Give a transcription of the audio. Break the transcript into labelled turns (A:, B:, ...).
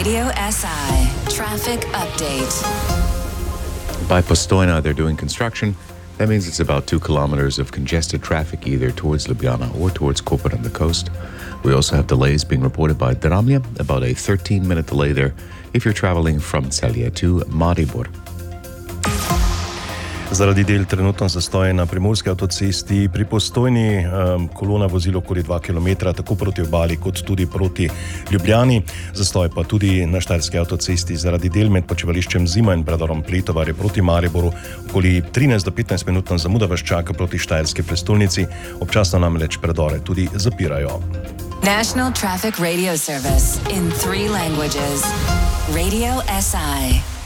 A: Radio SI Traffic Update.
B: By Postojna, they're doing construction. That means it's about 2 kilometers of congested traffic either towards Ljubljana or towards Koper on the coast. We also have delays being reported by Dramlje, about a 13-minute delay there if you're traveling from Celje to Maribor.
C: Zaradi del trenutno zastoje na primorski avtocesti pri Postojni, kolona vozilo okoli 2 km, tako proti obali kot tudi proti Ljubljani. Zastoj pa tudi na štajerski avtocesti zaradi del med počivališčem Zima in predorom Pletovarje proti Mariboru. Okoli 13 do 15 minutna zamuda vas čaka proti štajerski prestolnici. Občasno namreč predore tudi zapirajo.
A: National Traffic Radio Service in 3 languages. Radio SI.